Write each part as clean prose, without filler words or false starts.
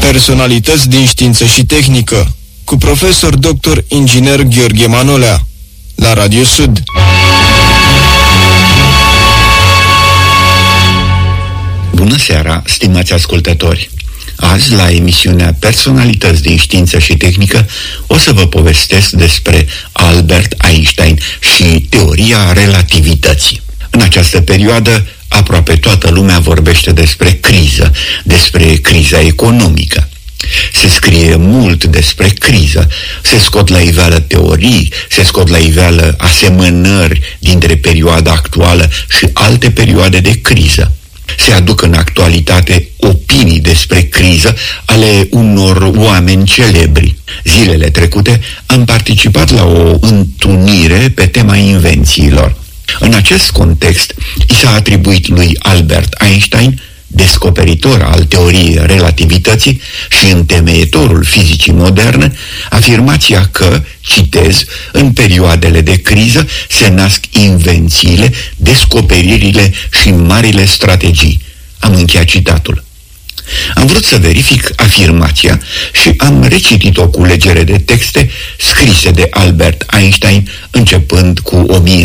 Personalități din știință și tehnică, cu profesor dr. inginer Gheorghe Manolea, la Radio Sud. Bună seara, stimați ascultători! Azi, la emisiunea Personalități din știință și tehnică, o să vă povestesc despre Albert Einstein și teoria relativității. În această perioadă, aproape toată lumea vorbește despre criză, despre criza economică. Se scrie mult despre criză, se scot la iveală teorii, se scot la iveală asemănări dintre perioada actuală și alte perioade de criză. Se aduc în actualitate opinii despre criză ale unor oameni celebri. Zilele trecute am participat la o întrunire pe tema invențiilor. În acest context, i s-a atribuit lui Albert Einstein, descoperitor al teoriei relativității și întemeietorul fizicii moderne, afirmația că, citez, în perioadele de criză se nasc invențiile, descoperirile și marile strategii. Am încheiat citatul. Am vrut să verific afirmația și am recitit o culegere de texte scrise de Albert Einstein începând cu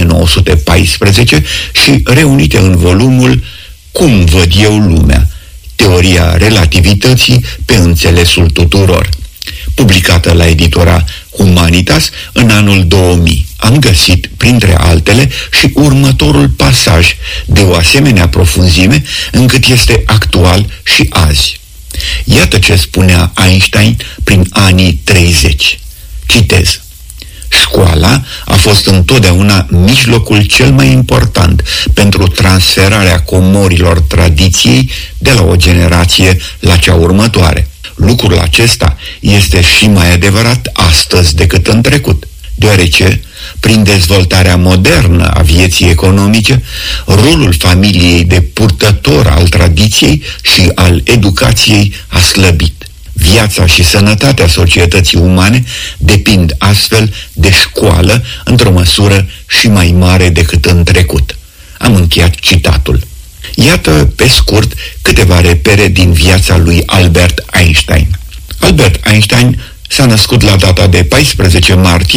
1914 și reunite în volumul Cum văd eu lumea? Teoria relativității pe înțelesul tuturor, publicată la editura Humanitas în anul 2000. Am găsit, printre altele, și următorul pasaj de o asemenea profunzime încât este actual și azi. Iată ce spunea Einstein prin anii 30. Citez. Școala a fost întotdeauna mijlocul cel mai important pentru transferarea comorilor tradiției de la o generație la cea următoare. Lucrul acesta este și mai adevărat astăzi decât în trecut, deoarece, prin dezvoltarea modernă a vieții economice, rolul familiei de purtător al tradiției și al educației a slăbit. Viața și sănătatea societății umane depind astfel de școală într-o măsură și mai mare decât în trecut. Am încheiat citatul. Iată, pe scurt, câteva repere din viața lui Albert Einstein. Albert Einstein s-a născut la data de 14 martie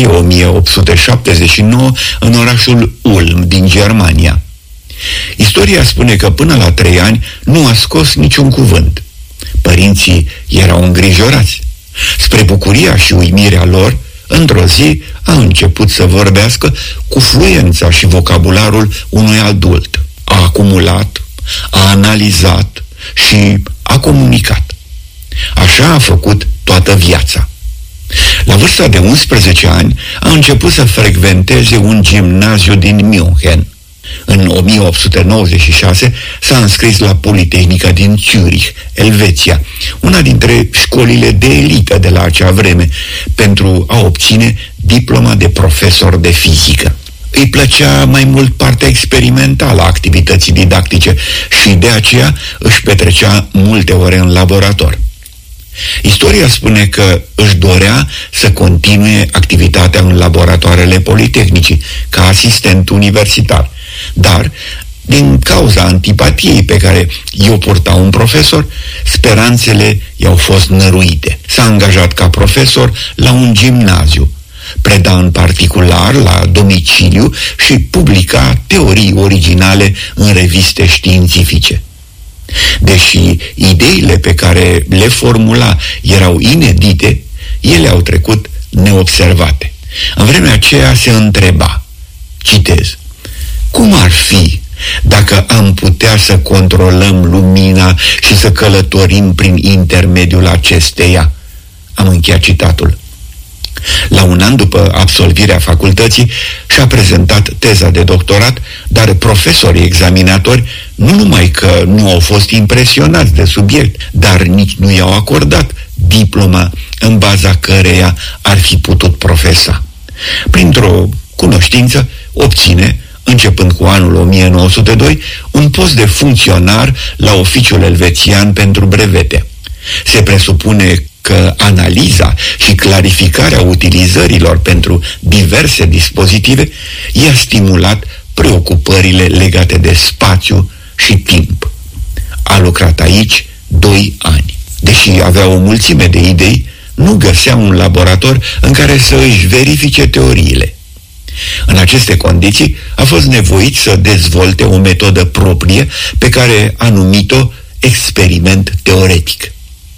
1879 în orașul Ulm din Germania. Istoria spune că până la 3 ani nu a scos niciun cuvânt. Părinții erau îngrijorați. Spre bucuria și uimirea lor, într-o zi a început să vorbească cu fluența și vocabularul unui adult. A acumulat, a analizat și a comunicat. Așa a făcut toată viața. La vârsta de 11 ani a început să frecventeze un gimnaziu din München. În 1896 s-a înscris la Politehnica din Zurich, Elveția, una dintre școlile de elită de la acea vreme, pentru a obține diploma de profesor de fizică. Îi plăcea mai mult partea experimentală a activității didactice și de aceea își petrecea multe ore în laborator. Istoria spune că își dorea să continue activitatea în laboratoarele politehnicii ca asistent universitar, dar din cauza antipatiei pe care i-o purta un profesor, speranțele i-au fost năruite. S-a angajat ca profesor la un gimnaziu, preda în particular la domiciliu și publica teorii originale în reviste științifice. Deși ideile pe care le formula erau inedite, ele au trecut neobservate. În vremea aceea se întreba, citez, cum ar fi dacă am putea să controlăm lumina și să călătorim prin intermediul acesteia? Am încheiat citatul. La un an după absolvirea facultății și-a prezentat teza de doctorat, dar profesorii examinatori nu numai că nu au fost impresionați de subiect, dar nici nu i-au acordat diploma în baza căreia ar fi putut profesa. Printr-o cunoștință obține, începând cu anul 1902, un post de funcționar la Oficiul Elvețian pentru Brevete. Se presupune că analiza și clarificarea utilizărilor pentru diverse dispozitive i-a stimulat preocupările legate de spațiu și timp. A lucrat aici 2 ani. De deși avea o mulțime de idei, nu găsea un laborator în care să își verifice teoriile. În aceste condiții a fost nevoit să dezvolte o metodă proprie pe care a numit-o experiment teoretic.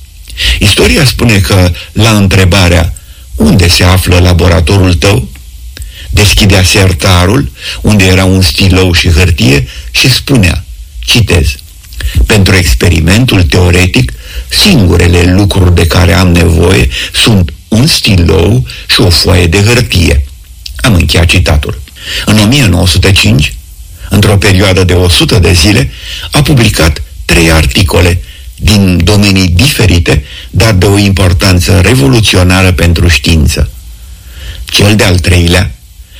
Istoria spune că la întrebarea "Unde se află laboratorul tău?" deschidea sertarul, unde era un stilou și hârtie, și spunea, citez: "Pentru experimentul teoretic, singurele lucruri de care am nevoie sunt un stilou și o foaie de hârtie." Am încheiat citatul. În 1905, într-o perioadă de 100 de zile, a publicat 3 articole din domenii diferite, dar de o importanță revoluționară pentru știință. Cel de-al 3-lea,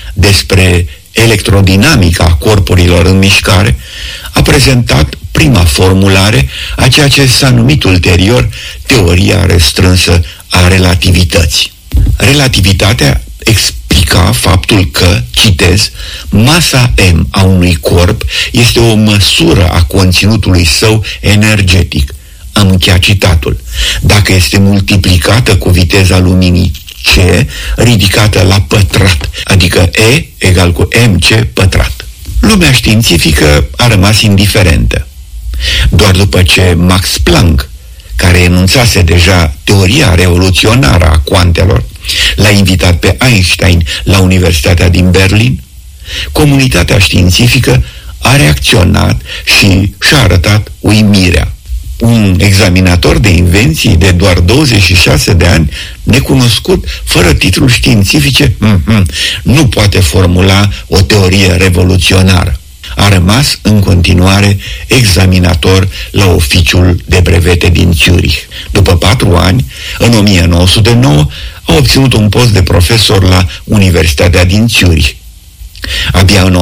despre electrodinamica corpurilor în mișcare, a prezentat prima formulare a ceea ce s-a numit ulterior teoria restrânsă a relativității. Relativitatea explica faptul că, citez, "masa M a unui corp este o măsură a conținutului său energetic." Am încheiat citatul. Dacă este multiplicată cu viteza luminii C ridicată la pătrat, adică E egal cu mc pătrat. Lumea științifică a rămas indiferentă. Doar după ce Max Planck, care enunțase deja teoria revoluționară a cuantelor, l-a invitat pe Einstein la Universitatea din Berlin, comunitatea științifică a reacționat și și-a arătat uimirea. Un examinator de invenții de doar 26 de ani, necunoscut, fără titluri științifice, nu poate formula o teorie revoluționară. A rămas în continuare examinator la oficiul de brevete din Zurich. După 4 ani, în 1909, a obținut un post de profesor la Universitatea din Zurich. Abia în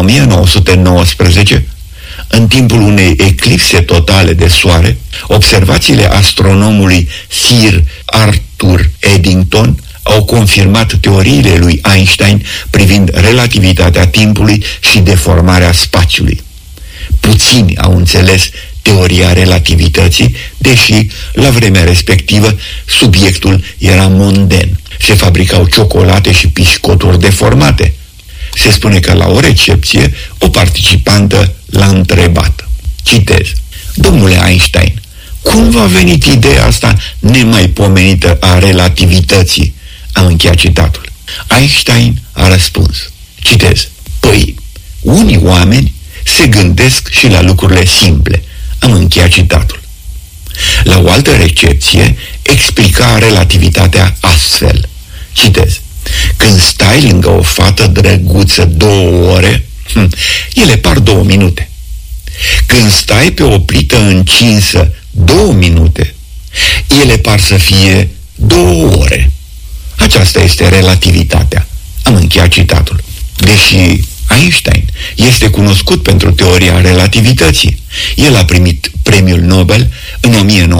1919, în timpul unei eclipse totale de soare, observațiile astronomului Sir Arthur Eddington au confirmat teoriile lui Einstein privind relativitatea timpului și deformarea spațiului. Puțini au înțeles teoria relativității, deși, la vremea respectivă, subiectul era monden. Se fabricau ciocolate și piscoturi deformate. Se spune că la o recepție, o participantă l-a întrebat. Citez: "Domnule Einstein, cum v-a venit ideea asta nemaipomenită a relativității?" Am încheiat citatul. Einstein a răspuns. Citez: "Păi, unii oameni se gândesc și la lucrurile simple." Am încheiat citatul. La o altă recepție explica relativitatea astfel. Citez: "Când stai lângă o fată drăguță 2 ore, ele par 2 minute. Când stai pe o plită încinsă 2 minute, ele par să fie 2 ore. Aceasta este relativitatea." Am încheiat citatul. Deși Einstein este cunoscut pentru teoria relativității, el a primit premiul Nobel în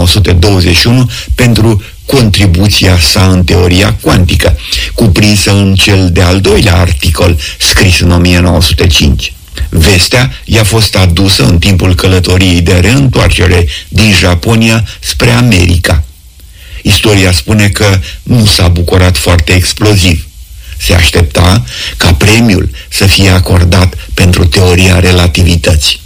1921 pentru contribuția sa în teoria cuantică, cuprinsă în cel de-al 2-lea articol scris în 1905. Vestea i-a fost adusă în timpul călătoriei de reîntoarcere din Japonia spre America. Istoria spune că nu s-a bucurat foarte exploziv. Se aștepta ca premiul să fie acordat pentru teoria relativității.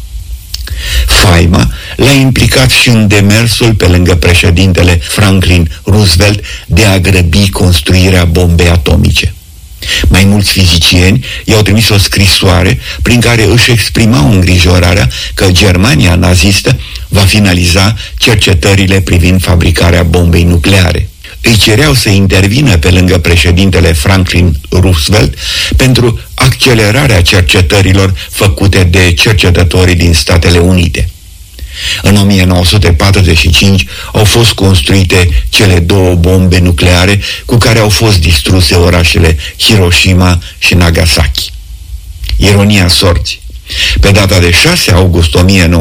Faima l-a implicat și în demersul pe lângă președintele Franklin Roosevelt de a grăbi construirea bombei atomice. Mai mulți fizicieni i-au trimis o scrisoare prin care își exprimau îngrijorarea că Germania nazistă va finaliza cercetările privind fabricarea bombei nucleare. Îi cereau să intervină pe lângă președintele Franklin Roosevelt pentru accelerarea cercetărilor făcute de cercetătorii din Statele Unite. În 1945 au fost construite cele 2 bombe nucleare cu care au fost distruse orașele Hiroshima și Nagasaki. Ironia sorții. Pe data de 6 august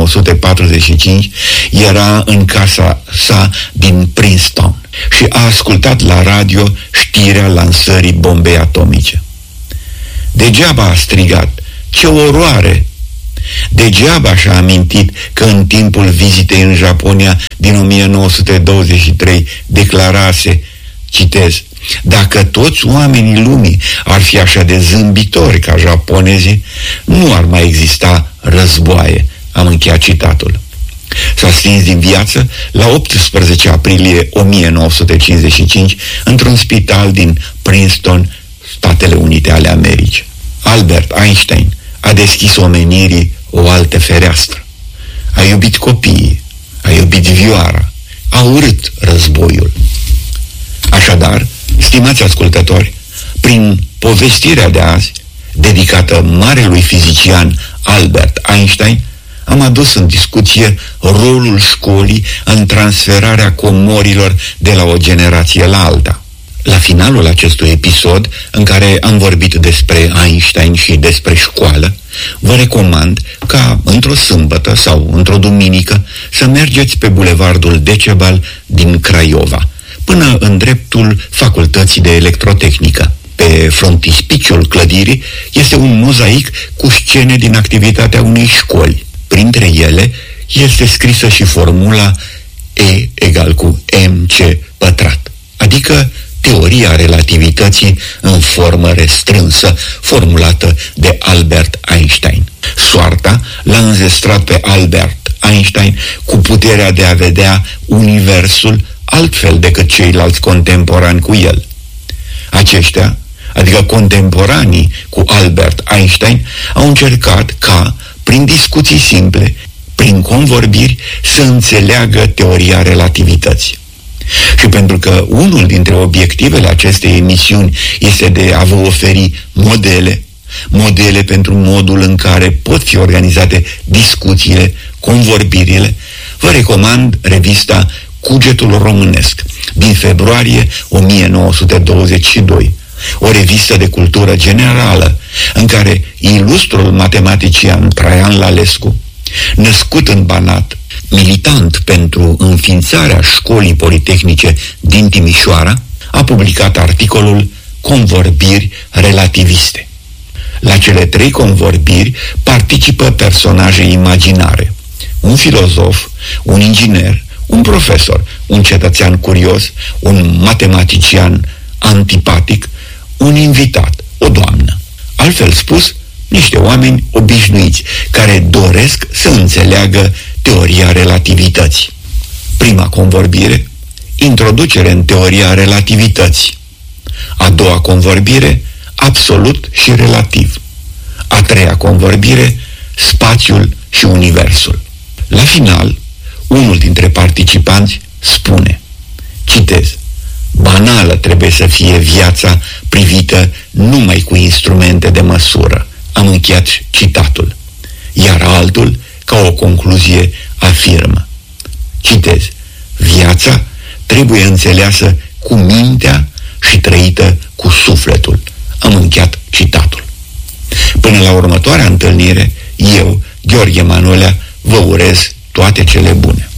1945 era în casa sa din Princeton și a ascultat la radio știrea lansării bombei atomice. Degeaba a strigat: "Ce oroare!" Degeaba și-a amintit că în timpul vizitei în Japonia din 1923 declarase, citez, dacă toți oamenii lumii ar fi așa de zâmbitori ca japonezii, nu ar mai exista războaie. Am încheiat citatul. S-a stins din viață la 18 aprilie 1955 într-un spital din Princeton, Statele Unite ale Americii. Albert Einstein a deschis omenirii o altă fereastră. A iubit copiii, a iubit vioara, a urât războiul. Așadar, stimați ascultători, prin povestirea de azi, dedicată marelui fizician Albert Einstein, am adus în discuție rolul școlii în transferarea comorilor de la o generație la alta. La finalul acestui episod, în care am vorbit despre Einstein și despre școală, vă recomand ca într-o sâmbătă sau într-o duminică să mergeți pe bulevardul Decebal din Craiova, până în dreptul Facultății de Electrotehnică. Pe frontispiciul clădirii este un mozaic cu scene din activitatea unei școli. Printre ele este scrisă și formula E egal cu mc pătrat, adică teoria relativității în formă restrânsă, formulată de Albert Einstein. Soarta l-a înzestrat pe Albert Einstein cu puterea de a vedea universul altfel decât ceilalți contemporani cu el. Aceștia, adică contemporanii cu Albert Einstein, au încercat ca, prin discuții simple, prin convorbiri, să înțeleagă teoria relativității. Și pentru că unul dintre obiectivele acestei emisiuni este de a vă oferi modele pentru modul în care pot fi organizate discuțiile, convorbirile, vă recomand revista Cugetul Românesc, din februarie 1922, o revistă de cultură generală, în care ilustrul matematician Traian Lalescu, născut în Banat, militant pentru înființarea școlii politehnice din Timișoara, a publicat articolul Convorbiri relativiste. La cele 3 convorbiri participă personaje imaginare: un filozof, un inginer, un profesor, un cetățean curios, un matematician antipatic, un invitat, o doamnă. Altfel spus, niște oameni obișnuiți care doresc să înțeleagă teoria relativității. Prima convorbire, introducere în teoria relativității. A doua convorbire, absolut și relativ. A treia convorbire, spațiul și universul. La final, unul dintre participanți spune, citez, banală trebuie să fie viața privită numai cu instrumente de măsură. Am încheiat citatul. Iar altul, ca o concluzie, afirmă, citez, viața trebuie înțeleasă cu mintea și trăită cu sufletul. Am încheiat citatul. Până la următoarea întâlnire, eu, Gheorghe Manolea, vă urez toate cele bune.